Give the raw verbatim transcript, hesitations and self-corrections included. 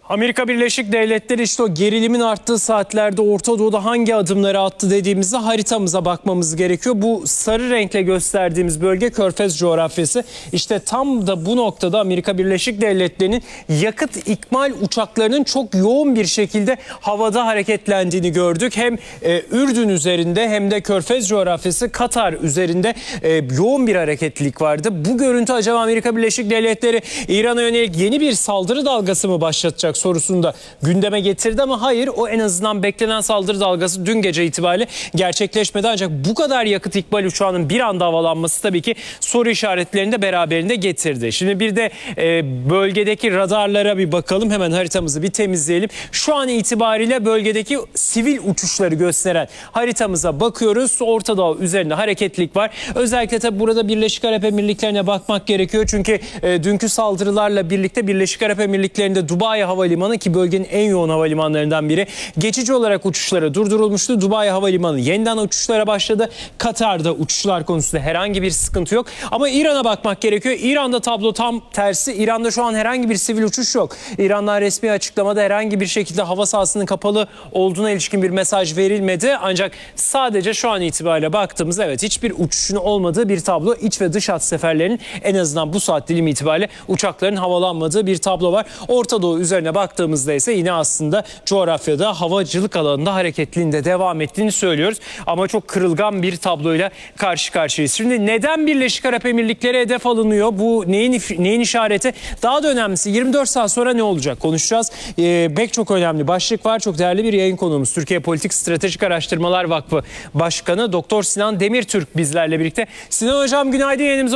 Amerika Birleşik Devletleri işte o gerilimin arttığı saatlerde Orta Doğu'da hangi adımları attı dediğimizde haritamıza bakmamız gerekiyor. Bu sarı renkle gösterdiğimiz bölge Körfez coğrafyası. İşte tam da bu noktada Amerika Birleşik Devletleri'nin yakıt ikmal uçaklarının çok yoğun bir şekilde havada hareketlendiğini gördük. Hem e, Ürdün üzerinde hem de Körfez coğrafyası Katar üzerinde e, yoğun bir hareketlilik vardı. Bu görüntü acaba Amerika Birleşik Devletleri İran'a yönelik yeni bir saldırı dalgası mı başlatacak sorusunu da gündeme getirdi ama hayır, o en azından beklenen saldırı dalgası dün gece itibariyle gerçekleşmedi. Ancak bu kadar yakıt ikbal uçağının bir anda havalanması tabii ki soru işaretlerini de beraberinde getirdi. Şimdi bir de e, bölgedeki radarlara bir bakalım, hemen haritamızı bir temizleyelim. Şu an itibariyle bölgedeki sivil uçuşları gösteren haritamıza bakıyoruz. Orta Doğu üzerinde hareketlilik var. Özellikle tabii burada Birleşik Arap Emirlikleri'ne bakmak gerekiyor. Çünkü e, dünkü saldırılarla birlikte Birleşik Arap Emirlikleri'nde Dubai Havalimanı, ki bölgenin en yoğun havalimanlarından biri, geçici olarak uçuşlara durdurulmuştu. Dubai Havalimanı yeniden uçuşlara başladı. Katar'da uçuşlar konusunda herhangi bir sıkıntı yok. Ama İran'a bakmak gerekiyor. İran'da tablo tam tersi. İran'da şu an herhangi bir sivil uçuş yok. İran'dan resmi açıklamada herhangi bir şekilde hava sahasının kapalı olduğuna ilişkin bir mesaj verilmedi. Ancak sadece şu an itibariyle baktığımızda evet, hiçbir uçuşun olmadığı bir tablo. İç ve dış hat seferlerinin en azından bu saat dilimi itibariyle uçakların havalanmadığı bir tablo var. Orta Doğu üzerine baktığımızda ise yine aslında coğrafyada havacılık alanında hareketliliğinde devam ettiğini söylüyoruz. Ama çok kırılgan bir tabloyla karşı karşıyayız. Şimdi neden Birleşik Arap Emirlikleri hedef alınıyor? Bu neyin, neyin işareti? Daha da önemlisi yirmi dört saat sonra ne olacak? Konuşacağız. Ee, pek çok önemli başlık var. Çok değerli bir yayın konuğumuz, Türkiye Politik Stratejik Araştırmalar Vakfı Başkanı Doktor Sinan Demirtürk bizlerle birlikte. Sinan Hocam, günaydın. Yayınımıza